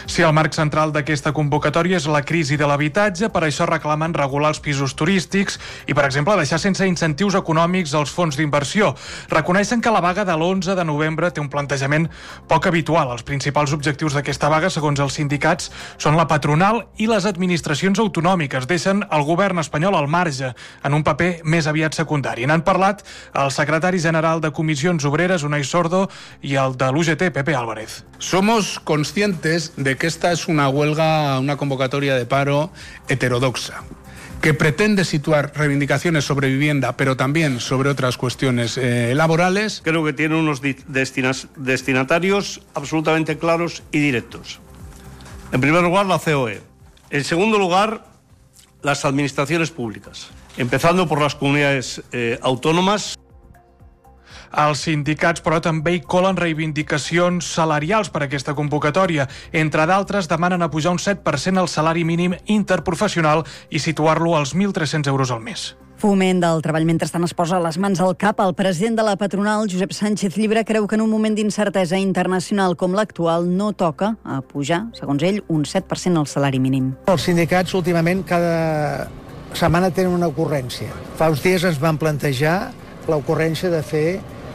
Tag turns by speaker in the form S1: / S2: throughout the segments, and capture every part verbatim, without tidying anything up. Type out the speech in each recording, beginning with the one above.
S1: Sí, el marc central d'aquesta convocatòria és la crisi de l'habitatge. Per això reclamen regular els pisos turístics i, per exemple, deixar sense incentius econòmics els fons d'inversió. Reconeixen que la vaga de l'onze de novembre té un plantejament poc habitual. Els principals objectius d'aquesta vaga, segons els sindicats, són la patronal i les administracions autonòmiques. Deixen el govern espanyol al marge, en un paper més aviat secundari. N'han parlat el secretari general de Comissions Obreres, Unai Sordo, i el de l'U G T, Pepe Álvarez.
S2: Somos conscientes de que esta es una huelga, una convocatoria de paro heterodoxa, que pretende situar reivindicaciones sobre vivienda, pero también sobre otras cuestiones eh, laborales.
S3: Creo que tiene unos destinas, destinatarios absolutamente claros y directos. En primer lugar, la C O E. En segundo lugar, las administraciones públicas, empezando por las comunidades eh, autónomas.
S1: Els sindicats, però, també hi colen reivindicacions salarials per a aquesta convocatòria. Entre d'altres, demanen a pujar un set per cent el salari mínim interprofessional i situar-lo als mil tres-cents euros al mes.
S4: Foment del Treball mentrestant es posa les mans al cap. El president de la patronal, Josep Sánchez Llibre, creu que en un moment d'incertesa internacional com l'actual no toca a pujar, segons ell, un set per cent el salari mínim.
S5: Els sindicats últimament cada setmana tenen una ocurrència. Fa uns dies ens van plantejar l'ocurrència de fer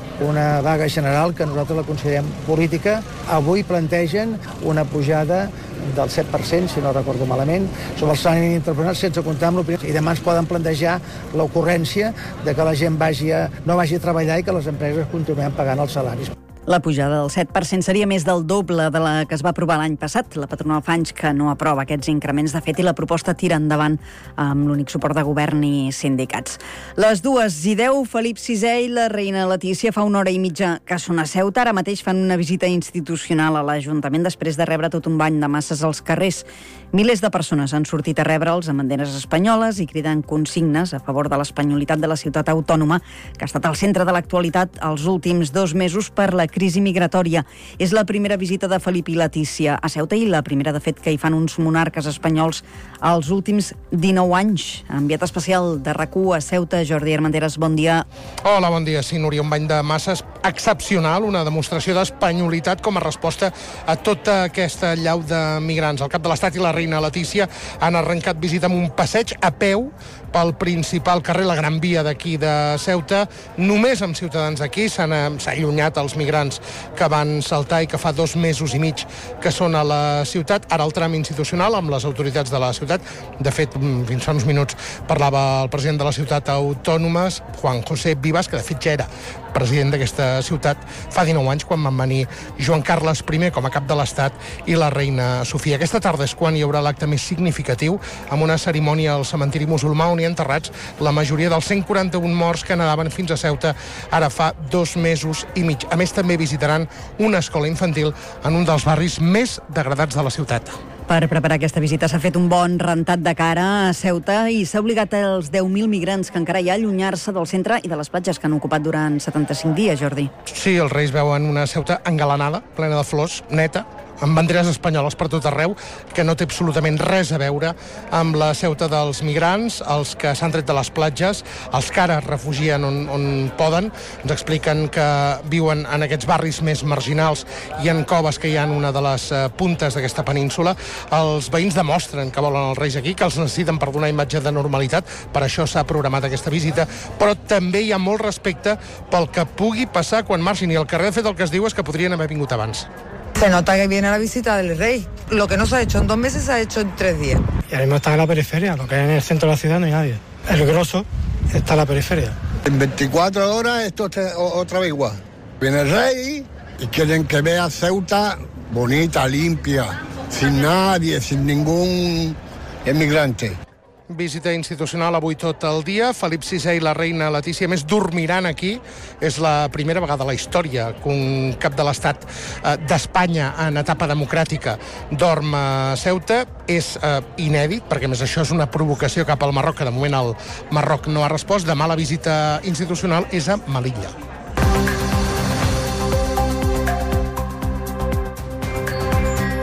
S5: una vaga general que nosaltres la considerem política. Avui plantegen una pujada del set per cent, si no recordo malament, sobre el salari mínim interprofessional sense comptar amb l'opinió. I demà ens poden plantejar l'ocurrència de que la gent vagi a, no vagi a treballar i que les empreses continuem pagant els salaris.
S4: La pujada del set per cent seria més del doble de la que es va aprovar l'any passat. La patronal fa anys que no aprova aquests increments, de fet, i la proposta tira endavant amb l'únic suport de govern i sindicats. Les dues i deu, Felip sisè i la reina Letícia fa una hora i mitja que són a Ceuta. Ara mateix fan una visita institucional a l'Ajuntament després de rebre tot un bany de masses als carrers. Milers de persones han sortit a rebre'ls amb banderes espanyoles i criden consignes a favor de l'espanyolitat de la ciutat autònoma, que ha estat al centre de l'actualitat els últims dos mesos per la crisi migratòria. És la primera visita de Felip i Letícia a Ceuta i la primera, de fet, que hi fan uns monarques espanyols als últims dinou anys. Enviat especial de RAC u a Ceuta, Jordi Armenteres, bon dia.
S6: Hola, bon dia. Sí, Núria, un bany de masses excepcional, una demostració d'espanyolitat com a resposta a tota aquesta llau de migrants. El cap de l'Estat i la reina Letícia han arrencat visita amb un passeig a peu pel principal carrer, la Gran Via d'aquí de Ceuta. Només amb ciutadans d'aquí s'han allunyat els migrants que van saltar i que fa dos mesos i mig que són a la ciutat. Ara el tram institucional amb les autoritats de la ciutat. De fet, fins fa uns minuts parlava el president de la ciutat autònoma, Juan José Vivas, que de fet ja era president d'aquesta ciutat fa dinou anys, quan van venir Joan Carles primer com a cap de l'Estat i la reina Sofia. Aquesta tarda és quan hi haurà l'acte més significatiu, amb una cerimònia al cementiri musulmà on hi ha enterrats la majoria dels cent quaranta-un morts que nadaven fins a Ceuta ara fa dos mesos i mig. A més, també visitaran una escola infantil en un dels barris més degradats de la ciutat.
S4: Per preparar aquesta visita s'ha fet un bon rentat de cara a Ceuta i s'ha obligat als deu mil migrants que encara hi ha a allunyar-se del centre i de les platges que han ocupat durant setanta-cinc dies, Jordi.
S6: Sí, els Reis veuen una Ceuta engalanada, plena de flors, neta, amb banderes espanyoles per tot arreu, que no té absolutament res a veure amb la Ceuta dels migrants, els que s'han tret de les platges, els que ara es refugien on, on poden. Ens expliquen que viuen en aquests barris més marginals i en coves que hi ha en una de les uh, puntes d'aquesta península. Els veïns demostren que volen els Reis aquí, que els necessiten per donar imatge de normalitat, per això s'ha programat aquesta visita, però també hi ha molt respecte pel que pugui passar quan marxin, i al carrer, de fet, el que es diu és que podrien haver vingut abans.
S7: Se nota que viene la visita del rey. Lo que no se ha hecho en dos meses se ha hecho en tres días.
S8: Y además está en la periferia, lo que es en el centro de la ciudad no hay nadie. El grosso está en la periferia.
S9: En veinticuatro horas esto está otra vez igual. Viene el rey y quieren que vea Ceuta bonita, limpia, sin nadie, sin ningún emigrante.
S6: Visita institucional avui tot el dia. Felip sisè i la reina Letícia, més, dormiran aquí. És la primera vegada a la història que un cap de l'Estat eh, d'Espanya en etapa democràtica dorm a Ceuta. És eh, inèdit, perquè més això és una provocació cap al Marroc, que de moment el Marroc no ha respost. Demà la visita institucional és a Melilla.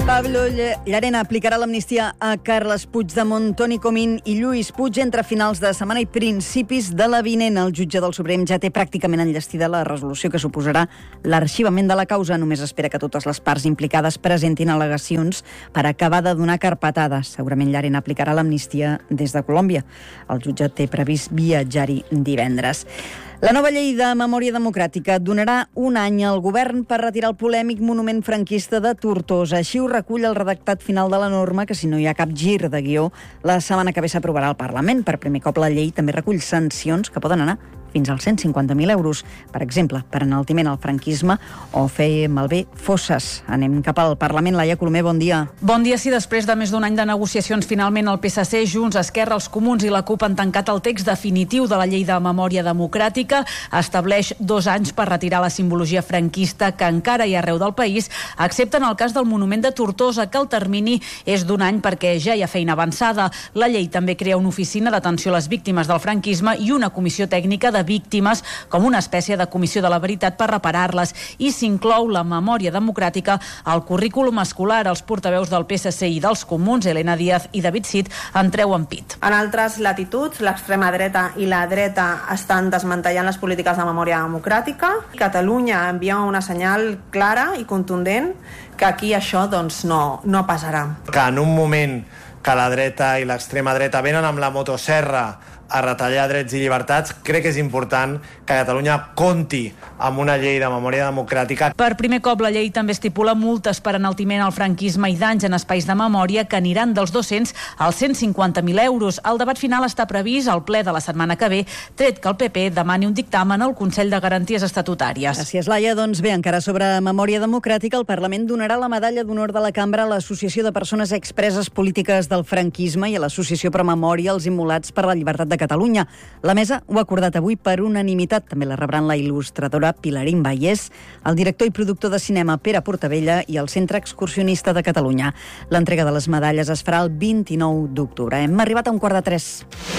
S4: Pablo Llarena aplicarà l'amnistia a Carles Puigdemont, Toni Comín i Lluís Puig entre finals de setmana i principis de la vinent. El jutge del Suprem ja té pràcticament enllestida la resolució que suposarà l'arxivament de la causa. Només espera que totes les parts implicades presentin al·legacions per acabar de donar carpetada. Segurament Llarena aplicarà l'amnistia des de Colòmbia. El jutge té previst viatjar-hi divendres. La nova llei de memòria democràtica donarà un any al govern per retirar el polèmic monument franquista de Tortosa. Així ho recull el redactat final de la norma, que si no hi ha cap gir de guió, la setmana que ve s'aprovarà al Parlament. Per primer cop la llei també recull sancions que poden anar fins als cent cinquanta mil euros, per exemple, per enaltiment al franquisme o fer malbé fosses. Anem cap al Parlament. Laia Colomer, bon dia.
S10: Bon dia. Sí, després de més d'un any de negociacions, finalment el P S C, Junts, Esquerra, els Comuns i la CUP han tancat el text definitiu de la llei de memòria democràtica. Estableix dos anys per retirar la simbologia franquista que encara hi ha arreu del país, excepte en el cas del monument de Tortosa, que el termini és d'un any perquè ja hi ha feina avançada. La llei també crea una oficina d'atenció a les víctimes del franquisme i una comissió tècnica de de víctimes com una espècie de comissió de la veritat per reparar-les, i s'inclou la memòria democràtica al currículum escolar. Els portaveus del P S C i dels Comuns, Elena Díaz i David Cid, en treuen pit.
S11: En altres latituds, l'extrema dreta i la dreta estan desmantellant les polítiques de memòria democràtica. Catalunya envia una senyal clara i contundent que aquí això doncs, no, no passarà.
S12: Que en un moment que la dreta i l'extrema dreta venen amb la motosserra a retallar drets i llibertats, crec que és important que Catalunya compti amb una llei de memòria democràtica.
S10: Per primer cop la llei també estipula multes per enaltiment al franquisme i danys en espais de memòria que aniran dels dos-cents als cent cinquanta mil euros. El debat final està previst al ple de la setmana que ve, tret que el P P demani un dictamen al Consell de Garanties Estatutàries.
S4: Gràcies, Laia. Doncs bé, encara sobre memòria democràtica, el Parlament donarà la medalla d'honor de la Cambra a l'Associació de Persones Expreses Polítiques del Franquisme i a l'Associació per Memòria als Immolats per la Llibertat de Catalunya. La mesa ho ha acordat avui per unanimitat. També la rebran la il·lustradora Pilarín Vallès, el director i productor de cinema Pere Portavella i el Centre Excursionista de Catalunya. L'entrega de les medalles es farà el vint-i-nou d'octubre. Hem arribat a un quart de tres.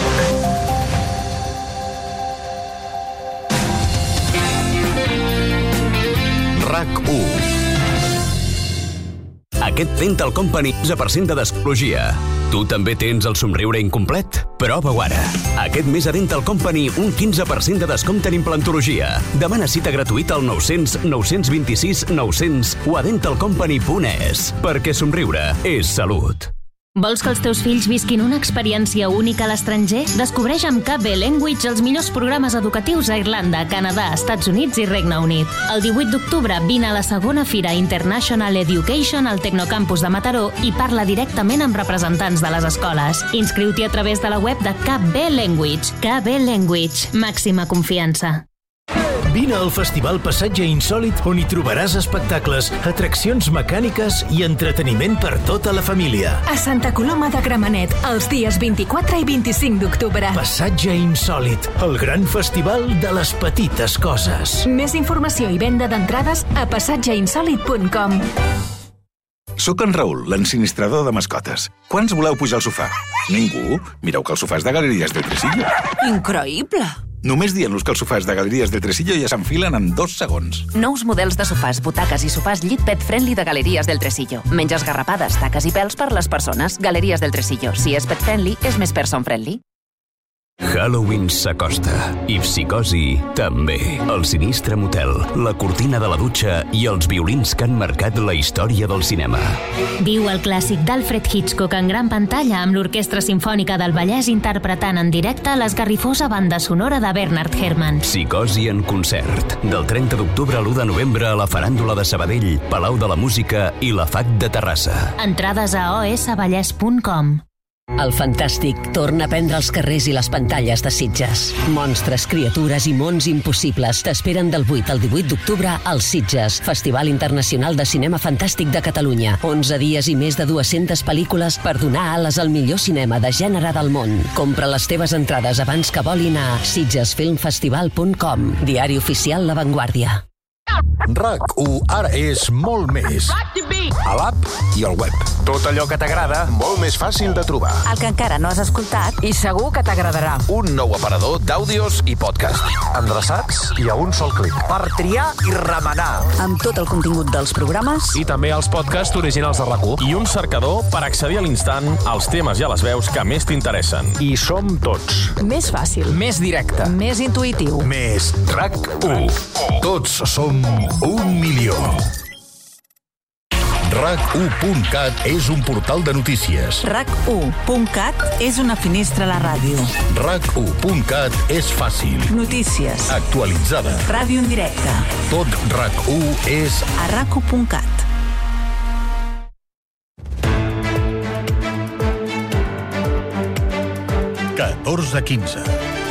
S13: RAC u. Aquest Dental Company quinze per cent de descologia. Tu també tens el somriure incomplet? Prova-ho ara. Aquest mes a Dental Company un quinze per cent de descompte en implantologia. Demana cita gratuïta al nou-cents nou-cents vint-i-sis nou-cents o a dental company punt es. Perquè somriure és salut.
S14: Vols que els teus fills visquin una experiència única a l'estranger? Descobreix amb K B Language els millors programes educatius a Irlanda, Canadà, Estats Units i Regne Unit. El divuit d'octubre vine a la segona Fira International Education al Tecnocampus de Mataró i parla directament amb representants de les escoles. Inscriu-t'hi a través de la web de K B Language. K B Language. Màxima confiança.
S15: Vine al Festival Passatge Insòlit, on hi trobaràs espectacles, atraccions mecàniques i entreteniment per tota la família.
S16: A Santa Coloma de Gramenet, els dies vint-i-quatre i vint-i-cinc d'octubre.
S15: Passatge Insòlit, el gran festival de les petites coses.
S16: Més informació i venda d'entrades a passatge insòlit punt com.
S17: Soc en Raül, l'ensinistrador de mascotes. Quants voleu pujar al sofà? Ningú? Mireu que el sofà és de Galeries del Tresillo.
S18: Increïble!
S17: Només dient-los que els sofàs de Galeries del Tresillo ja s'enfilen en dos segons.
S18: Nous models de sofàs, butaques i sofàs llit pet friendly de Galeries del Tresillo. Menys esgarrapades, taques i pèls per les persones. Galeries del Tresillo. Si és pet friendly, és més person friendly.
S13: Halloween s'acosta i Psicosi també. El sinistre motel, la cortina de la dutxa i els violins que han marcat la història del cinema.
S14: Viu el clàssic d'Alfred Hitchcock en gran pantalla amb l'Orquestra Simfònica del Vallès interpretant en directe l'esgarrifosa banda sonora de Bernard Herrmann.
S13: Psicosi en concert. Del trenta d'octubre a l'u de novembre a la Faràndula de Sabadell, Palau de la Música i la F A C de Terrassa.
S14: Entrades a o esse vallès punt com.
S19: El Fantàstic torna a prendre els carrers i les pantalles de Sitges. Monstres, criatures i mons impossibles t'esperen del vuit al divuit d'octubre al Sitges, Festival Internacional de Cinema Fantàstic de Catalunya. onze dies i més de dues-centes pel·lícules per donar ales al millor cinema de gènere del món. Compra les teves entrades abans que volin a sitges film festival punt com, diari oficial La Vanguardia.
S20: RAC u ara és molt més. A l'app i al web. Tot allò que t'agrada, molt més fàcil de trobar.
S18: El que encara no has escoltat i segur que t'agradarà.
S20: Un nou aparador d'àudios i podcast. Endreçats i a un sol clic.
S18: Per triar i remenar.
S4: Amb tot el contingut dels programes
S21: i també els podcasts originals de RAC u i un cercador per accedir a l'instant als temes i a les veus que més t'interessen.
S20: I som tots.
S18: Més fàcil.
S21: Més directe.
S18: Més intuïtiu.
S20: Més RAC u. Tots som un milió. RAC u punt cat és un portal de notícies.
S22: RAC u punt cat és una finestra a la ràdio.
S20: RAC u punt cat és fàcil.
S22: Notícies.
S20: Actualitzada.
S22: Ràdio en directe.
S20: Tot RAC u és
S22: a RAC u punt cat.
S20: catorze quinze.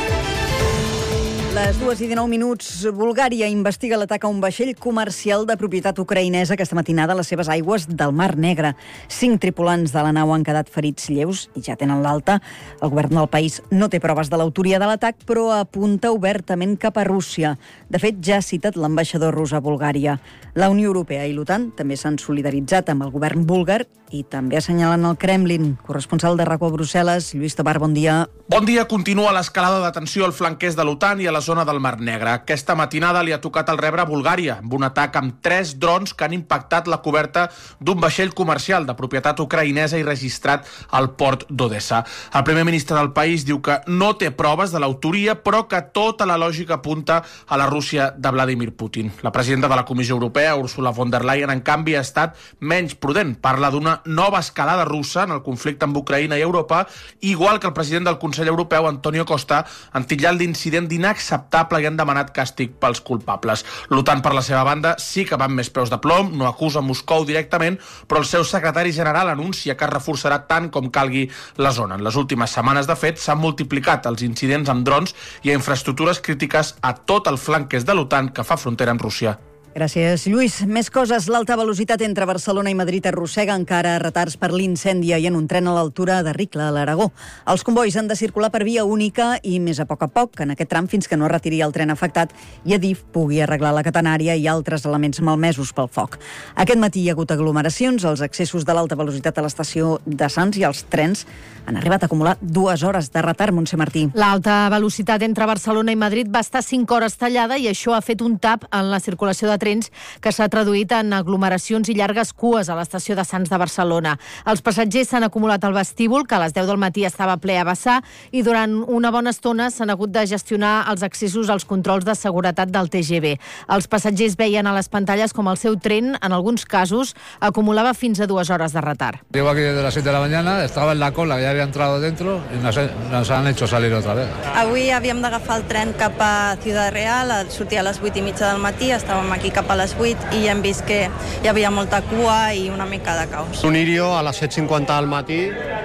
S4: Les dues i dinou minuts, Bulgària investiga l'atac a un vaixell comercial de propietat ucraïnesa aquesta matinada a les seves aigües del Mar Negre. Cinc tripulants de la nau han quedat ferits lleus i ja tenen l'alta. El govern del país no té proves de l'autoria de l'atac, però apunta obertament cap a Rússia. De fet, ja ha citat l'ambaixador rus a Bulgària. La Unió Europea i l'OTAN també s'han solidaritzat amb el govern búlgar i també assenyalen el Kremlin. Corresponsal de RAC u a Brussel·les, Lluís Tobar, bon dia.
S23: Bon dia. Continua l'escalada de tensió al flanc est de l'OTAN i a la zona del Mar Negre. Aquesta matinada li ha tocat el rebre a Bulgària, amb un atac amb tres drons que han impactat la coberta d'un vaixell comercial de propietat ucraïnesa i registrat al port d'Odessa. El primer ministre del país diu que no té proves de l'autoria, però que tota la lògica apunta a la Rússia de Vladimir Putin. La presidenta de la Comissió Europea, Ursula von der Leyen, en canvi, ha estat menys prudent. Parla d'una nova escalada russa en el conflicte amb Ucraïna i Europa, igual que el president del Consell Europeu, Antonio Costa, han titllat l'incident d'inacceptable i han demanat càstig pels culpables. L'OTAN, per la seva banda, sí que va amb més peus de plom, no acusa Moscou directament, però el seu secretari general anuncia que es reforçarà tant com calgui la zona. En les últimes setmanes, de fet, s'han multiplicat els incidents amb drons i a infraestructures crítiques a tot el flanc est de l'OTAN que fa frontera amb Rússia.
S4: Gràcies, Lluís. Més coses. L'alta velocitat entre Barcelona i Madrid arrossega encara retards per l'incendi i en un tren a l'altura de Ricla, a l'Aragó. Els convois han de circular per via única i més a poc a poc en aquest tram fins que no es retiri el tren afectat i Adif pugui arreglar la catenària i altres elements malmesos pel foc. Aquest matí hi ha hagut aglomeracions als accessos de l'alta velocitat a l'estació de Sants i els trens han arribat a acumular dues hores de retard, Montse Martí.
S24: L'alta velocitat entre Barcelona i Madrid va estar cinc hores tallada i això ha fet un tap en la circulació de trens que s'ha traduït en aglomeracions i llargues cues a l'estació de Sants de Barcelona. Els passatgers s'han acumulat al vestíbul, que a les deu del matí estava ple a vessar, i durant una bona estona s'han hagut de gestionar els accessos als controls de seguretat del T G V. Els passatgers veien a les pantalles com el seu tren, en alguns casos, acumulava fins a dues hores de retard.
S25: Llego aquí desde las siete de la mañana, estaba en la cola, ya había entrado dentro y nos, nos han hecho salir otra vez.
S26: Avui havíem d'agafar el tren cap a Ciudad Real, sortia a les vuit i mitja del matí, estàvem aquí cap a les vuit i hem vist que hi havia molta cua i una mica de caos.
S27: Un Irio a les set cinquanta del matí,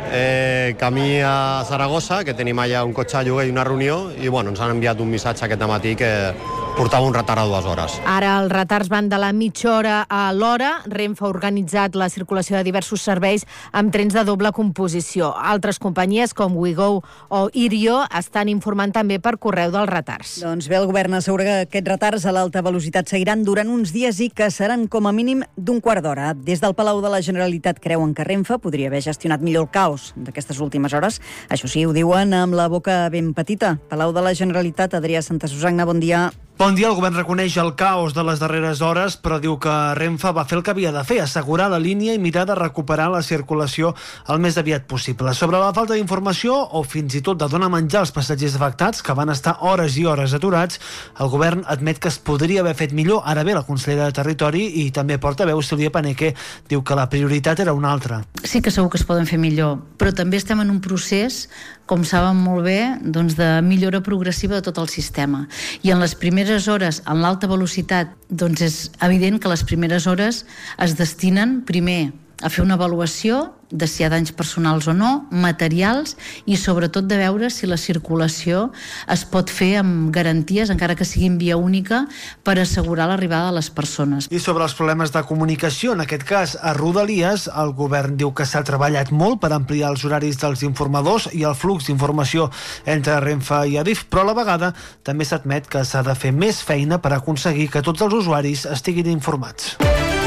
S27: eh, camí a Saragossa, que tenim allà un cotxe de lloguer i una reunió, i bueno, ens han enviat un missatge aquest matí que portava un retard a dues hores.
S24: Ara els retards van de la mitja hora a l'hora. Renfe ha organitzat la circulació de diversos serveis amb trens de doble composició. Altres companyies com WeGo o Irio estan informant també per correu dels retards.
S4: Doncs bé, el govern assegura que aquests retards a l'alta velocitat seguiran durant uns dies i que seran com a mínim d'un quart d'hora. Des del Palau de la Generalitat creuen que Renfe podria haver gestionat millor el caos d'aquestes últimes hores. Això sí, ho diuen amb la boca ben petita. Palau de la Generalitat, Adrià Santasusagna, bon dia.
S28: Bon dia, el govern reconeix el caos de les darreres hores, però diu que Renfe va fer el que havia de fer, assegurar la línia i mirar de recuperar la circulació el més aviat possible. Sobre la falta d'informació o fins i tot de donar menjar als passatgers afectats, que van estar hores i hores aturats, el govern admet que es podria haver fet millor. Ara bé, la consellera de Territori i també portaveu Sílvia Paneque diu que la prioritat era una altra.
S29: Sí que segur que es poden fer millor, però també estem en un procés, com saben molt bé, doncs de millora progressiva de tot el sistema. I en les primeres hores, en l'alta velocitat, doncs és evident que les primeres hores es destinen primer a fer una avaluació de si hi ha danys personals o no, materials, i sobretot de veure si la circulació es pot fer amb garanties, encara que sigui en via única, per assegurar l'arribada de les persones.
S28: I sobre els problemes de comunicació, en aquest cas a Rodalies, el govern diu que s'ha treballat molt per ampliar els horaris dels informadors i el flux d'informació entre Renfe i Adif, però a la vegada també s'admet que s'ha de fer més feina per aconseguir que tots els usuaris estiguin informats.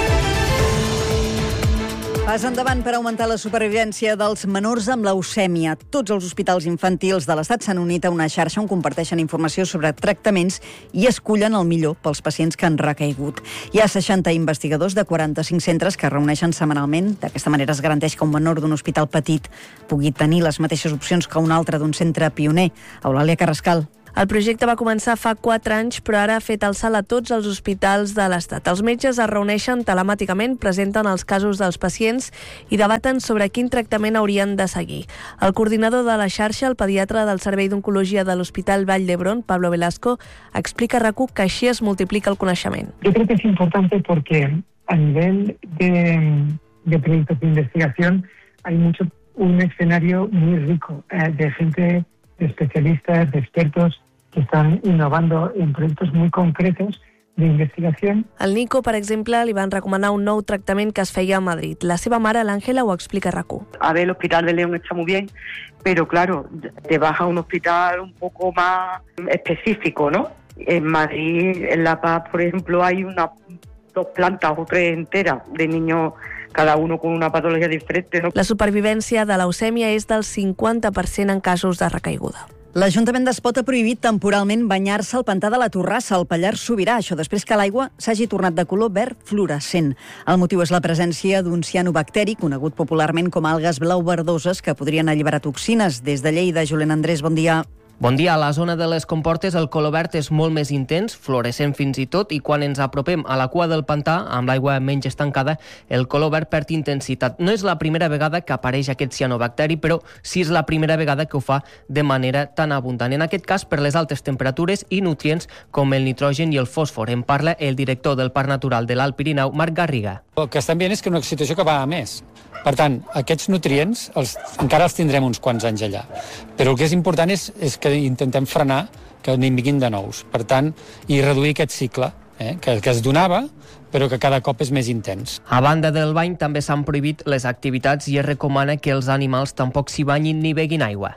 S4: Pas endavant per augmentar la supervivència dels menors amb leucèmia. Tots els hospitals infantils de l'Estat s'han unit a una xarxa on comparteixen informació sobre tractaments i escullen el millor pels pacients que han recaigut. Hi ha seixanta investigadors de quaranta-cinc centres que es reuneixen setmanalment. D'aquesta manera es garanteix que un menor d'un hospital petit pugui tenir les mateixes opcions que un altre d'un centre pioner. Eulàlia Carrascal.
S1: El projecte va començar fa quatre anys, però ara ha fet el salt a tots els hospitals de l'Estat. Els metges es reuneixen telemàticament, presenten els casos dels pacients i debaten sobre quin tractament haurien de seguir. El coordinador de la xarxa, el pediatre del Servei d'Oncologia de l'Hospital Vall d'Hebron, Pablo Velasco, explica a RAC1 que així es multiplica el coneixement.
S2: Yo creo que es importante porque a nivel de, de proyectos de investigación hay mucho un escenario muy rico eh, de gente, de especialistas, de expertos que están innovando en proyectos muy concretos de investigación.
S1: Al Nico, per exemple, li van recomanar un nou tractament que es feia a Madrid. La seva mare, l'Àngela, ho explica a RAC1.
S3: A ver, el Hospital de León está muy bien, pero claro, te vas a un hospital un poco más específico, ¿no? En Madrid, en La Paz, por ejemplo, hay una, dos plantas o tres enteras de niños, cada uno con una patología diferente, ¿no?
S1: La supervivència de leucèmia és del cinquanta per cent en casos de recaiguda.
S4: L'Ajuntament d'Espot ha prohibit temporalment banyar-se al pantà de la Torrassa, al Pallars Sobirà. Això després que l'aigua s'hagi tornat de color verd fluorescent. El motiu és la presència d'un cianobacteri, conegut popularment com algues blau verdoses, que podrien alliberar toxines. Des de Lleida, Julen Andrés, bon dia.
S5: Bon dia. A la zona de les Comportes el color verd és molt més intens, fluorescent fins i tot, i quan ens apropem a la cua del pantà, amb l'aigua menys estancada, el color verd perd intensitat. No és la primera vegada que apareix aquest cianobacteri, però sí és la primera vegada que ho fa de manera tan abundant. En aquest cas, per les altes temperatures i nutrients com el nitrogen i el fòsfor. En parla el director del Parc Natural de l'Alt Pirineu, Marc Garriga.
S6: El que estem veient és que una situació que va a més. Per tant, aquests nutrients els, encara els tindrem uns quants anys allà. Però el que és important és, és que intentem frenar que n'hi vinguin de nous. Per tant, i reduir aquest cicle, eh, que, que es donava, però que cada cop és més intens.
S5: A banda del bany, també s'han prohibit les activitats i es recomana que els animals tampoc s'hi banyin ni beguin aigua.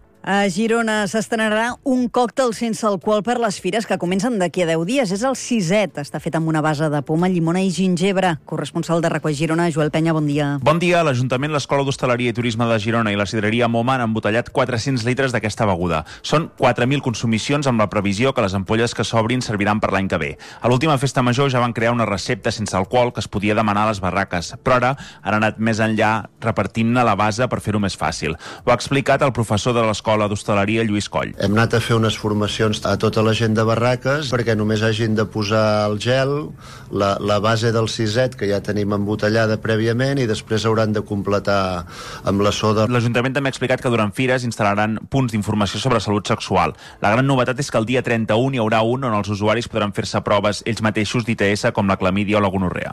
S4: A Girona s'estrenarà un còctel sense alcohol per les fires que comencen d'aquí a deu dies. És el siset. Està fet amb una base de poma, llimona i gingebre. Corresponsal de RAC1 a Girona, Joel Penya, bon dia.
S7: Bon dia. L'Ajuntament, l'Escola d'Hostaleria i Turisme de Girona i la sidreria Moma han embotellat quatre-cents litres d'aquesta beguda. Són quatre mil consumicions amb la previsió que les ampolles que s'obrin serviran per l'any que ve. A l'última festa major ja van crear una recepta sense alcohol que es podia demanar a les barraques, però ara han anat més enllà repartint-ne la base per fer-ho més fàcil. Ho ha explicat el professor de l'Escola d'Hostaleria, Lluís Coll.
S8: Hem anat a fer unes formacions a tota la gent de barraques perquè només hagin de posar el gel, la, la base del siset que ja tenim embotellada prèviament i després hauran de completar amb la soda.
S7: L'Ajuntament també ha explicat que durant fires instal·laran punts d'informació sobre salut sexual. La gran novetat és que el dia trenta-u hi haurà un on els usuaris podran fer-se proves ells mateixos d'I T S com la clamídia o la gonorrea.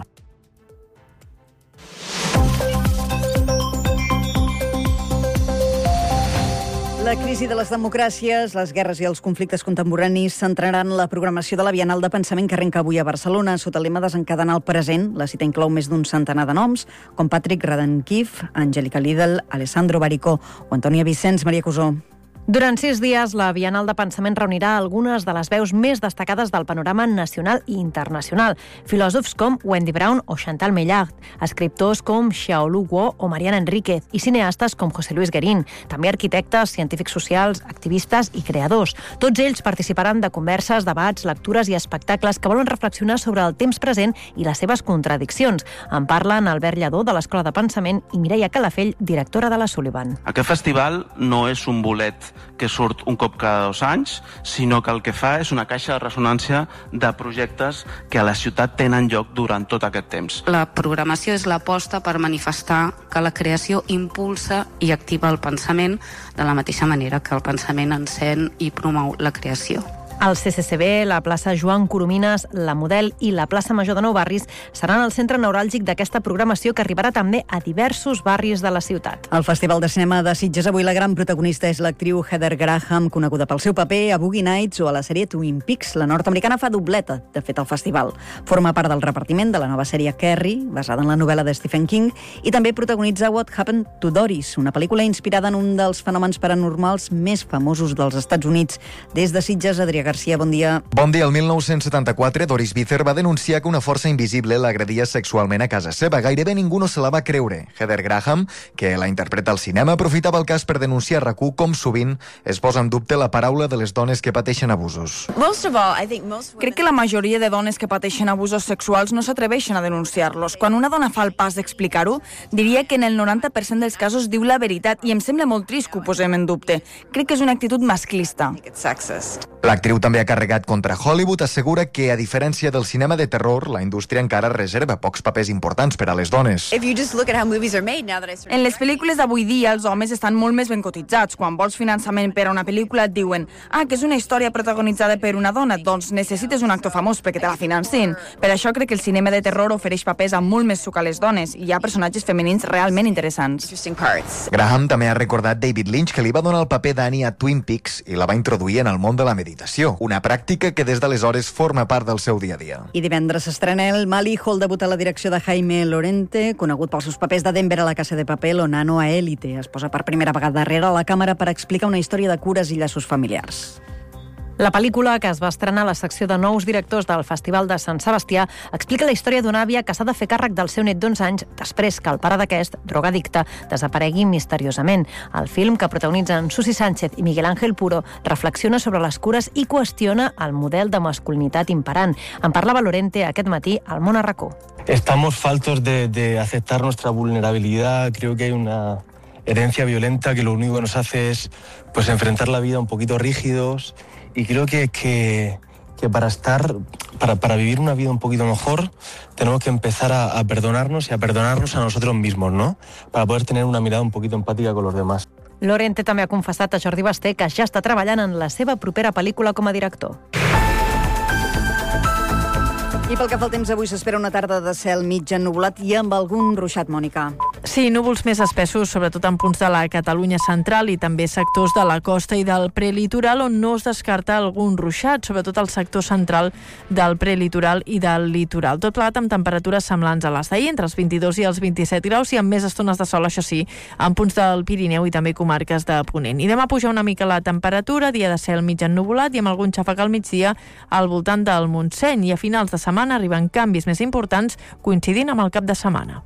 S4: La crisi de les democràcies, les guerres i els conflictes contemporanis centraran la programació de la Bienal de Pensament que arrenca avui a Barcelona. Sota el lema Desencadenar el present, la cita inclou més d'un centenar de noms, com Patrick Radenkiv, Angélica Lidl, Alessandro Baricó o Antònia Vicens, Maria Cusó.
S24: Durant sis dies, la Bienal de Pensament reunirà algunes de les veus més destacades del panorama nacional i internacional. Filòsofs com Wendy Brown o Chantal Meillard, escriptors com Xiaolu Guo o Mariana Enríquez i cineastes com José Luis Guerín, també arquitectes, científics socials, activistes i creadors. Tots ells participaran de converses, debats, lectures i espectacles que volen reflexionar sobre el temps present i les seves contradiccions. En parlen Albert Lladó, de l'Escola de Pensament, i Mireia Calafell, directora de la Sullivan.
S9: Aquest festival no és un bolet que surt un cop cada dos anys, sinó que el que fa és una caixa de ressonància de projectes que a la ciutat tenen lloc durant tot aquest temps.
S11: La programació és l'aposta per manifestar que la creació impulsa i activa el pensament de la mateixa manera que el pensament encén i promou la creació.
S24: El C C C B, la plaça Joan Coromines, la Model i la plaça Major de Nou Barris seran el centre neuràlgic d'aquesta programació que arribarà també a diversos barris de la ciutat.
S4: Al Festival de Cinema de Sitges avui la gran protagonista és l'actriu Heather Graham, coneguda pel seu paper a Boogie Nights o a la sèrie Twin Peaks. La nord-americana fa dobleta, de fet, al festival. Forma part del repartiment de la nova sèrie Carrie, basada en la novel·la de Stephen King, i també protagonitza What Happened to Doris, una pel·lícula inspirada en un dels fenòmens paranormals més famosos dels Estats Units. Des de Sitges, Adrià Garcia, bon dia.
S10: Bon dia. El mil nou-cents setanta-quatre, Doris Bither va denunciar que una força invisible l'agredia sexualment a casa seva. Gairebé ningú no se la va creure. Heather Graham, que la interpreta al cinema, aprofitava el cas per denunciar RAC u com sovint es posa en dubte la paraula de les dones que pateixen abusos.
S12: Crec que la majoria de dones que pateixen abusos sexuals no s'atreveixen a denunciar-los. Quan una dona fa el pas d'explicar-ho, diria que en el noranta per cent dels casos diu la veritat i em sembla molt trist que ho posem en dubte. Crec que és una actitud masclista.
S10: L'actriu també ha carregat contra Hollywood, assegura que, a diferència del cinema de terror, la indústria encara reserva pocs papers importants per a les dones.
S12: En les pel·lícules d'avui dia, els homes estan molt més ben cotitzats. Quan vols finançament per a una pel·lícula et diuen ah, que és una història protagonitzada per una dona, doncs necessites un actor famós perquè te la financin. Per això crec que el cinema de terror ofereix papers amb molt més suc a les dones i hi ha personatges femenins realment interessants.
S10: Graham també ha recordat David Lynch, que li va donar el paper d'Annie a Twin Peaks i la va introduir en el món de la meditació, una pràctica que des d'aleshores forma part del seu dia a dia.
S4: I divendres s'estrena El Mal Hijo, el debut a la direcció de Jaime Lorente, conegut pels seus papers de Denver a La Casa de Papel o Nano a Élite. Es posa per primera vegada darrere la càmera per explicar una història de cures i llaços familiars.
S24: La pel·lícula, que es va estrenar a la secció de nous directors del Festival de Sant Sebastià, explica la història d'una àvia que s'ha de fer càrrec del seu net d'onze anys després que el pare d'aquest, drogadicte, desaparegui misteriosament. El film, que protagonitzen Susi Sánchez i Miguel Ángel Puro, reflexiona sobre les cures i qüestiona el model de masculinitat imperant. En parlava Lorente aquest matí al Món a RAC u.
S13: Estamos faltos de, de aceptar nuestra vulnerabilidad. Creo que hay una herencia violenta que lo único que nos hace es pues, enfrentar la vida un poquito rígidos. Y creo que, que, que para estar, para, para vivir una vida un poquito mejor, tenemos que empezar a, a perdonarnos y a perdonarnos a nosotros mismos, ¿no? Para poder tener una mirada un poquito empàtica con los demás.
S24: Lorente també ha confessat a Jordi Basté que ja està treballant en la seva propera pel·lícula com a director.
S4: I pel que fa al temps, avui s'espera una tarda de cel mig ennuvolat i amb algun ruixat, Mònica.
S24: Sí, núvols més espessos, sobretot en punts de la Catalunya central i també sectors de la costa i del prelitoral, on no es descarta algun ruixat, sobretot al sector central del prelitoral i del litoral. Tot plegat amb temperatures semblants a les d'ahir, entre els vint-i-dos i els vint-i-set graus, i amb més estones de sol, això sí, en punts del Pirineu i també comarques de Ponent. I demà puja una mica la temperatura, dia de cel mig ennuvolat i amb algun xàfec al migdia al voltant del Montseny, i a finals de setmana arriben canvis més importants coincidint amb el cap de setmana.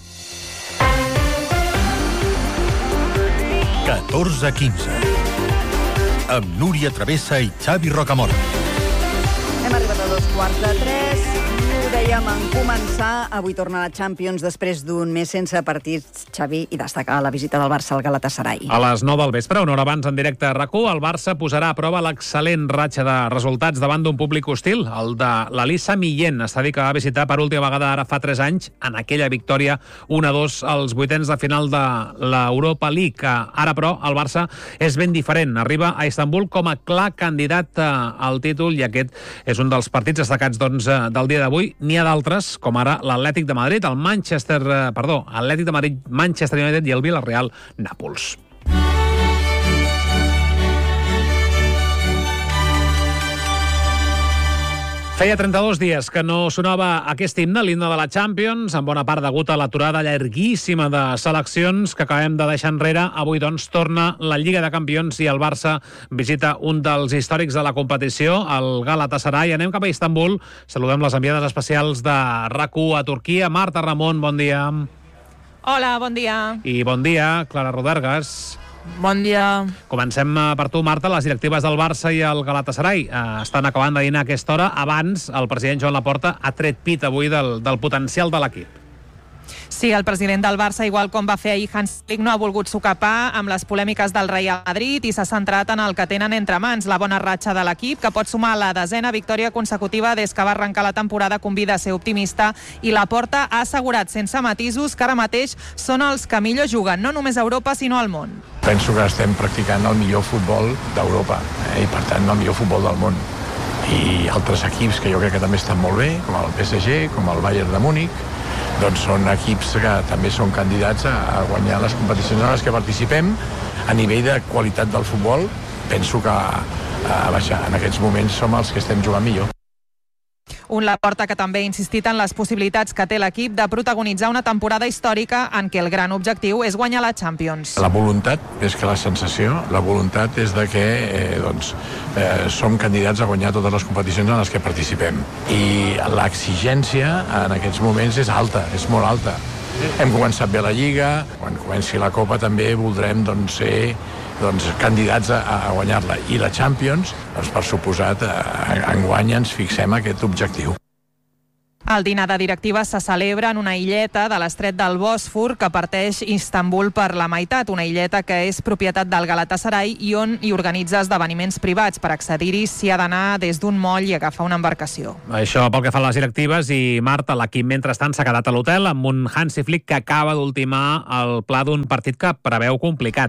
S20: catorze quinze amb Núria Travessa i Xavi Rocamora.
S4: Hem arribat a dos quarts de tres. Ho dèiem en començar. Avui torna la Champions després d'un mes sense partits, Xavi, i destacar la visita del Barça al Galatasaray.
S14: A les nou del vespre, una hora abans en directe a RAC u, el Barça posarà a prova l'excel·lent ratxa de resultats davant d'un públic hostil, el de l'Elisa Millén, estadi que va visitar per última vegada ara fa tres anys, en aquella victòria un a dos als vuitens de final de l'Europa League. Ara, però, el Barça és ben diferent. Arriba a Istanbul com a clar candidat al títol i aquest és un dels partits destacats doncs, del dia d'avui. N'hi ha d'altres, com ara l'Atlètic de Madrid, el Manchester, perdó, Atlètic de Madrid, Manchester United i el Villarreal Nàpols. Feia trenta-dos dies que no sonava aquest himne, l'himne de la Champions, en bona part degut a l'aturada llarguíssima de seleccions que acabem de deixar enrere. Avui, doncs, torna la Lliga de Campions i el Barça visita un dels històrics de la competició, el Galatasaray. Anem cap a Istanbul. Saludem les enviades especials de RAC u a Turquia. Marta Ramon, bon dia.
S15: Hola, bon dia.
S14: I bon dia, Clara Rodergas.
S15: Bon dia.
S14: Comencem per tu, Marta. Les directives del Barça i el Galatasaray eh, estan acabant de dinar a aquesta hora. Abans, el president Joan Laporta ha tret pit avui del, del potencial de l'equip.
S15: Sí, el president del Barça, igual com va fer ahir Hans Flick, no ha volgut socapar amb les polèmiques del Real Madrid i s'ha centrat en el que tenen entre mans, la bona ratxa de l'equip, que pot sumar la desena victòria consecutiva des que va arrencar la temporada, convida a ser optimista, i Laporta ha assegurat sense matisos que ara mateix són els que millor juguen, no només a Europa, sinó al món.
S16: Penso que estem practicant el millor futbol d'Europa eh, i, per tant, el millor futbol del món. i altres equips que jo crec que també estan molt bé, com el P S G, com el Bayern de Múnich, doncs són equips que també són candidats a guanyar les competicions en les que participem. A nivell de qualitat del futbol, penso que a baixar, en aquests moments som els que estem jugant millor.
S15: Un Laporta que també ha insistit en les possibilitats que té l'equip de protagonitzar una temporada històrica en què el gran objectiu és guanyar la Champions.
S16: La voluntat, més que la sensació, la voluntat és de que eh, doncs, eh, som candidats a guanyar totes les competicions en les que participem. I l'exigència en aquests moments és alta, és molt alta. Hem començat bé la Lliga, quan comenci la Copa també voldrem doncs, ser doncs, candidats a, a guanyar-la. I la Champions, doncs, per suposat, enguany ens fixem aquest objectiu.
S15: El dinar de directives se celebra en una illeta de l'estret del Bòsfor que parteix Istanbul per la meitat, una illeta que és propietat del Galatasaray i on hi organitza esdeveniments privats. Per accedir-hi s'hi ha d'anar des d'un moll i agafar una embarcació.
S14: Això pel que fa a les directives. I Marta, l'equip mentrestant s'ha quedat a l'hotel amb un Hansi Flick que acaba d'ultimar el pla d'un partit que preveu complicat.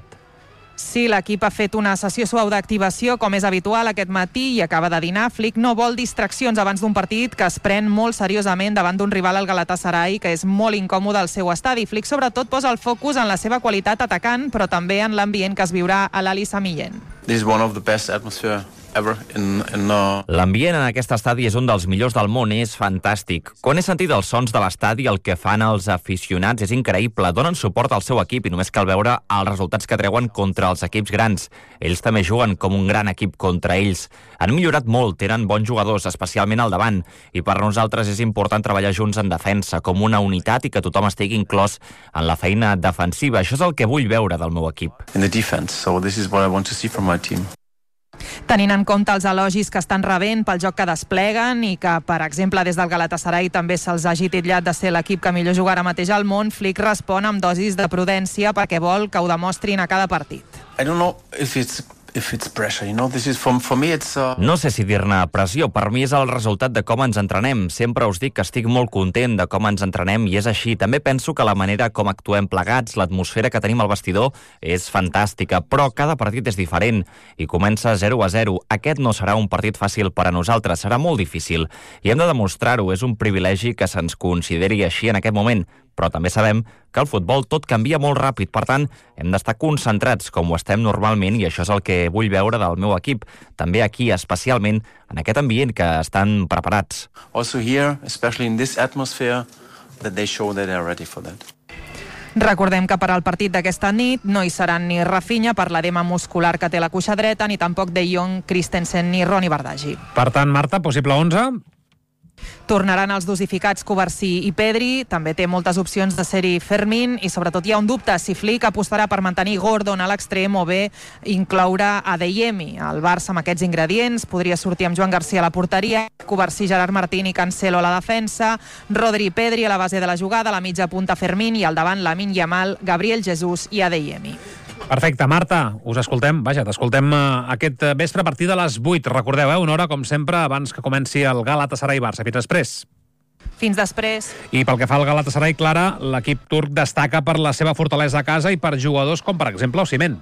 S15: Sí, l'equip ha fet una sessió suau d'activació, com és habitual aquest matí, i acaba de dinar. Flick no vol distraccions abans d'un partit que es pren molt seriosament davant d'un rival, al Galatasaray, que és molt incòmode al seu estadi. Flick sobretot posa el focus en la seva qualitat atacant, però també en l'ambient que es viurà a l'Ali Sami Yen.
S9: This is one of the best atmosphere ever in, in uh...
S17: L'ambient en aquest estadi és un dels millors del món, és fantàstic. Quan he sentit els sons de l'estadi, el que fan els aficionats és increïble. Donen suport al seu equip i només cal veure els resultats que treuen contra els equips grans. Ells també juguen com un gran equip contra ells. Han millorat molt, tenen bons jugadors, especialment al davant, i per nosaltres és important treballar junts en defensa, com una unitat i que tothom estigui inclòs en la feina defensiva. Això és el que vull veure del meu equip.
S9: in the defense, so this is what I want to see from my team.
S15: Tenint en compte els elogis que estan rebent pel joc que despleguen i que, per exemple, des del Galatasaray també se'ls hagi titllat de ser l'equip que millor juga ara mateix al món, Flick respon amb dosis de prudència perquè vol que ho demostrin a cada partit.
S9: I don't know if it's if it's pressure, you know, this is for, for me it's uh...
S17: No sé si dir-ne pressió, per mi és el resultat de com ens entrenem. Sempre us dic que estic molt content de com ens entrenem i és així. També penso que la manera com actuem plegats, l'atmosfera que tenim al vestidor és fantàstica, però cada partit és diferent i comença zero a zero. Aquest no serà un partit fàcil per a nosaltres, serà molt difícil i hem de demostrar-ho. És un privilegi que se'ns consideri així en aquest moment, però també sabem que al futbol tot canvia molt ràpid, per tant, hem d'estar concentrats com ho estem normalment i això és el que vull veure del meu equip, també aquí, especialment en aquest ambient que estan preparats.
S9: Also here, especially in this atmosphere, that they show that they are ready for that.
S15: Recordem que per al partit d'aquesta nit no hi seran ni Rafinha per l'edema muscular que té la cuixa dreta, ni tampoc De Jong, Christensen ni Ronny Bardghji.
S14: Per tant, Marta, possible onze?
S15: Tornaran els dosificats Covarsí i Pedri, també té moltes opcions de ser-hi Fermín i sobretot hi ha un dubte si Flick apostarà per mantenir Gordon a l'extrem o bé incloure Adeyemi. El Barça amb aquests ingredients podria sortir amb Joan Garcia a la porteria, Covarsí, Gerard Martín i Cancelo a la defensa, Rodri i Pedri a la base de la jugada, a la mitja punta Fermín i al davant Lamine Yamal, Gabriel Jesús i Adeyemi.
S14: Perfecte, Marta, us escoltem, vaja, t'escoltem aquest vespre a partir de les vuit. Recordeu, eh, una hora, com sempre, abans que comenci el Galatasaray-Barça. Fins després.
S15: Fins després.
S14: I pel que fa al Galatasaray, Clara, l'equip turc destaca per la seva fortalesa a casa i per jugadors com, per exemple, Osimhen.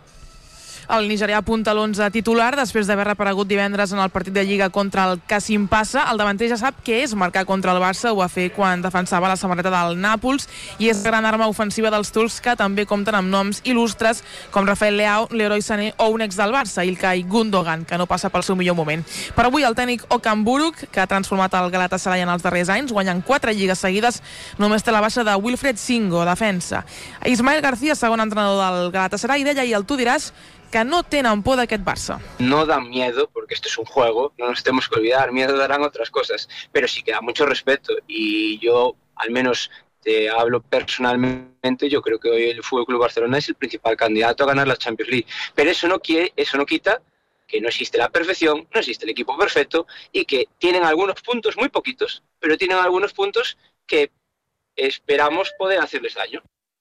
S18: El nigerià apunta a l'onze titular després d'haver reparegut divendres en el partit de Lliga contra el Kassim Passa. El davanter ja sap què és marcar contra el Barça, ho va fer quan defensava la samarreta del Nàpols i és gran arma ofensiva dels turcs que també compten amb noms il·lustres com Rafael Leao, Leroy Sané o un ex del Barça, Ilkay Gundogan, que no passa pel seu millor moment. Per avui el tècnic Okan Buruk, que ha transformat el Galatasaray en els darrers anys, guanyant quatre lligues seguides, només té la baixa de Wilfred Singo, defensa. Ismael García, segon entrenador del Galatasaray, deia i el tu diràs que no tenen por d'aquest Barça.
S19: No dan miedo, porque esto es un juego, no nos tenemos que olvidar, miedo darán otras cosas, pero sí que da mucho respeto y yo, al menos te hablo personalmente, yo creo que hoy el F C Barcelona es el principal candidato a ganar la Champions League, pero eso no, quiere, eso no quita que no existe la perfección, no existe el equipo perfecto y que tienen algunos puntos, muy poquitos, pero tienen algunos puntos que esperamos poder hacerles daño.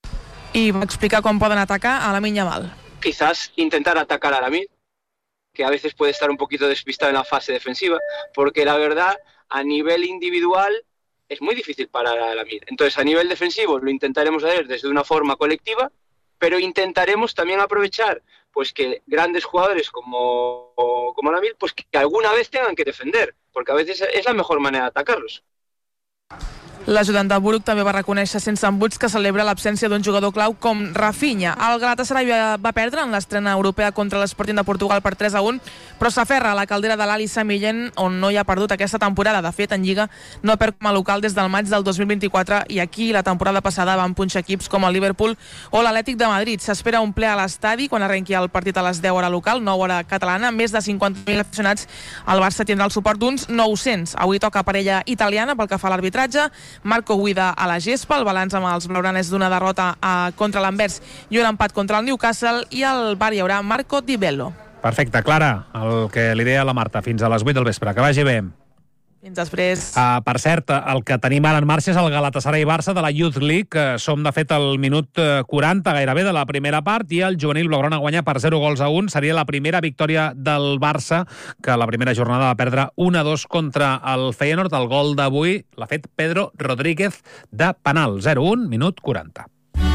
S18: I va explicar com poden atacar a Lamine Yamal.
S19: Quizás intentar atacar a Lamine, que a veces puede estar un poquito despistado en la fase defensiva, porque la verdad, a nivel individual, es muy difícil parar a Lamine. Entonces, a nivel defensivo, lo intentaremos hacer desde una forma colectiva, pero intentaremos también aprovechar pues que grandes jugadores como, como Lamil, pues que alguna vez tengan que defender, porque a veces es la mejor manera de atacarlos.
S18: L'ajudant de Buruc també va reconèixer sense embuts que celebra l'absència d'un jugador clau com Rafinha. El Galatasaray va perdre en l'estrena europea contra l'Sporting de Portugal per tres a un, però s'aferra a la caldera de l'Ali Sami Yen, on no hi ha perdut aquesta temporada. De fet, en Lliga no perd com a local des del maig del dos mil vint-i-quatre i aquí la temporada passada van punxar equips com el Liverpool o l'Atlètic de Madrid. S'espera un ple a l'estadi quan arrenqui el partit a les deu hora local, nou hora catalana, més de cinquanta mil aficionats. El Barça tindrà el suport d'uns nou-cents. Avui toca parella italiana pel que fa a l'arbitratge. Marco Guida a la gespa, el balanç amb els blaugrana és d'una derrota a, contra l'Anvers i un empat contra el Newcastle, i al bar hi haurà Marco Di Bello.
S14: Perfecte, Clara, el que li deia la Marta, fins a les vuit del vespre, que vagi bé.
S18: Fins després.
S14: Uh, per cert, el que tenim ara en marxa és el Galatasaray-Barça de la Youth League, que som de fet al minut quaranta gairebé de la primera part, i el juvenil blaugrana guanya per zero gols a un. Seria la primera victòria del Barça, que la primera jornada va perdre un a dos contra el Feyenoord. El gol d'avui l'ha fet Pedro Rodríguez de penal. zero a un, minut quaranta.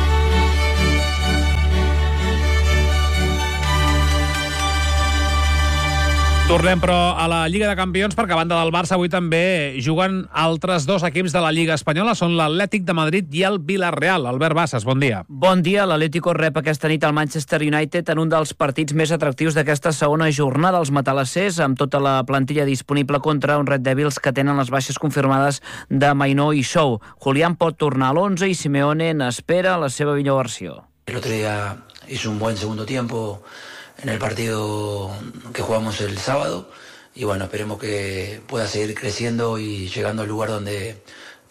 S14: Tornem, però, a la Lliga de Campions, perquè a banda del Barça avui també juguen altres dos equips de la Lliga Espanyola. Són l'Atlètic de Madrid i el Villarreal. Albert Bassas, bon dia.
S2: Bon dia. L'Atlético rep aquesta nit al Manchester United en un dels partits més atractius d'aquesta segona jornada. Els matalassers, amb tota la plantilla disponible contra un Red Devils que tenen les baixes confirmades de Mainó i Sou. Julián pot tornar a l'onze i Simeone n'espera la seva millor versió.
S21: El otro día hizo un buen segundo tiempo en el partido que jugamos el sábado y bueno, esperemos que pueda seguir creciendo y llegando al lugar donde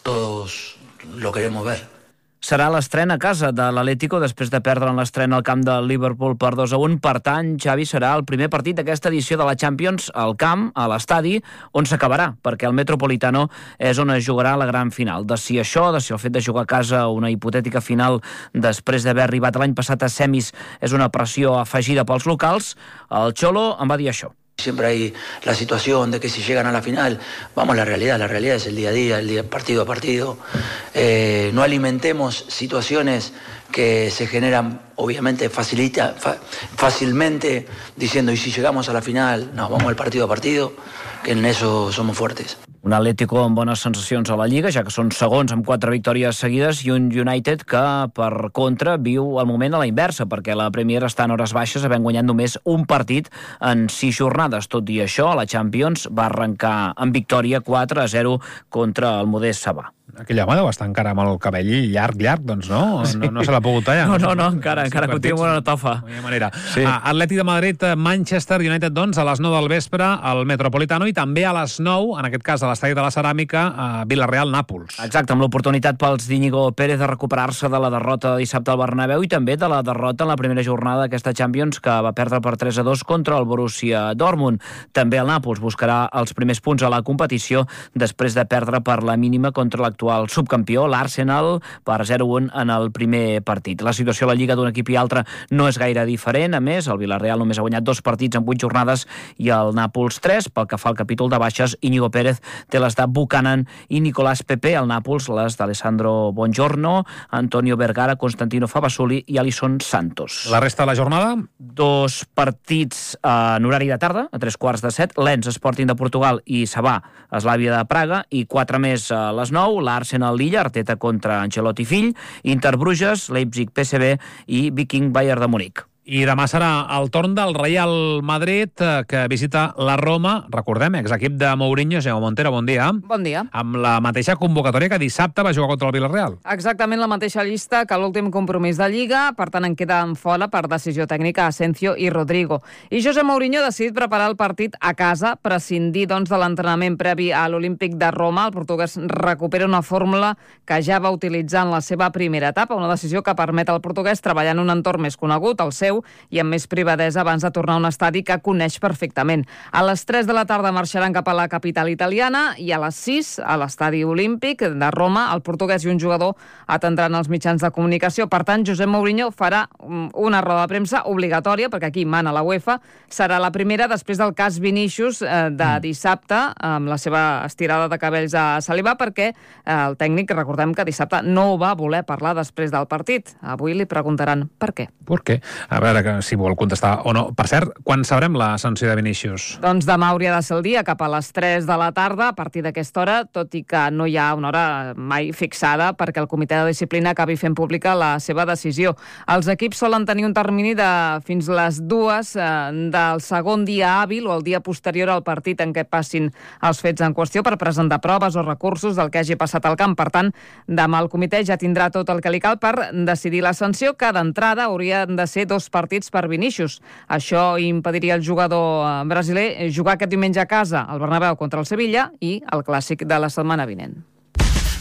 S21: todos lo queremos ver.
S2: Serà l'estrena a casa de l'Atlético després de perdre en l'estrena al camp del Liverpool per dos a un. Per tant, Xavi, serà el primer partit d'aquesta edició de la Champions al camp, a l'estadi, on s'acabarà, perquè el Metropolitano és on es jugarà la gran final. De si això, de si el fet de jugar a casa una hipotètica final després d'haver arribat l'any passat a semis és una pressió afegida pels locals, el Cholo em va dir això.
S21: Siempre hay la situación de que si llegan a la final, vamos a la realidad, la realidad es el día a día, el día partido a partido. Eh, no alimentemos situaciones que se generan, obviamente, facilita, fa, fácilmente, diciendo, y si llegamos a la final, no, vamos al partido a partido, que en eso somos fuertes.
S2: Un Atlético amb bones sensacions a la Lliga, ja que són segons amb quatre victòries seguides, i un United que, per contra, viu el moment a la inversa, perquè la Premier està en hores baixes, havent guanyat només un partit en sis jornades. Tot i això, la Champions va arrencar amb victòria quatre a zero contra el Modest Sabà.
S14: Aquell home deu estar encara amb el cabell llarg, llarg, doncs no? No, no se l'ha pogut tallar.
S2: No, no, no, encara, encara continua una tofa.
S14: De manera. Sí. Atlètic de Madrid, Manchester United, doncs, a les nou del vespre, al Metropolitano, i també a les nou, en aquest cas a l'estadi de la Ceràmica, a Villarreal-Nàpols.
S2: Exacte, amb l'oportunitat pels d'Íñigo Pérez de recuperar-se de la derrota de dissabte al Bernabéu i també de la derrota en la primera jornada d'aquesta Champions, que va perdre per tres a dos contra el Borussia Dortmund. També el Nàpols buscarà els primers punts a la competició després de perdre per la mínima contra l'actual el subcampió, l'Arsenal, per zero a un en el primer partit. La situació a la Lliga d'un equip i altre no és gaire diferent. A més, el Villarreal només ha guanyat dos partits en vuit jornades i el Nàpols tres. Pel que fa al capítol de baixes, Íñigo Pérez té les de Buchanan i Nicolás Pepe. El Nàpols, les d'Alessandro Bongiorno, Antonio Vergara, Constantino Fabasuli i Alisson Santos.
S14: La resta de la jornada?
S2: Dos partits en horari de tarda, a tres quarts de set. Lens, Sporting de Portugal i Sabà, Eslàvia de Praga, i quatre més a les nou. L'Arsenal Lilla, Arteta contra Ancelotti Fill, Inter Bruges, Leipzig P S V i Viking Bayern de Munic.
S14: I demà serà el torn del Real Madrid, que visita la Roma, recordem, exequip de Mourinho. Jaume Montero, bon dia.
S22: Bon dia.
S14: Amb la mateixa convocatòria que dissabte va jugar contra el Villarreal.
S22: Exactament la mateixa llista que l'últim compromís de Lliga, per tant en queden fora per decisió tècnica Asensio i Rodrigo. I José Mourinho ha decidit preparar el partit a casa, prescindir doncs, de l'entrenament previ a l'Olímpic de Roma. El portuguès recupera una fórmula que ja va utilitzar en la seva primera etapa, una decisió que permet al portuguès treballar en un entorn més conegut, el seu, Bernabéu i amb més privadesa abans de tornar a un estadi que coneix perfectament. A les tres de la tarda marxaran cap a la capital italiana i a les sis, a l'estadi olímpic de Roma, el portuguès i un jugador atendran els mitjans de comunicació. Per tant, Josep Mourinho farà una roda de premsa obligatòria, perquè aquí mana la UEFA. Serà la primera després del cas Vinícius eh, de dissabte, amb la seva estirada de cabells a Saliba, perquè eh, el tècnic, recordem que dissabte no va voler parlar després del partit. Avui li preguntaran per què.
S14: Per què? A veure que si vol contestar o no. Per cert, quan sabrem la sanció de Vinícius?
S22: Doncs demà hauria de ser el dia, cap a les tres de la tarda, a partir d'aquesta hora, tot i que no hi ha una hora mai fixada perquè el comitè de disciplina acabi fent pública la seva decisió. Els equips solen tenir un termini de fins les dues eh, del segon dia hàbil o el dia posterior al partit en què passin els fets en qüestió per presentar proves o recursos del que hagi passat al camp. Per tant, demà el comitè ja tindrà tot el que li cal per decidir la sanció, que d'entrada haurien de ser dos partits per Vinícius. Això impediria al jugador brasiler jugar aquest diumenge a casa al Bernabéu contra el Sevilla i el clàssic de la setmana vinent.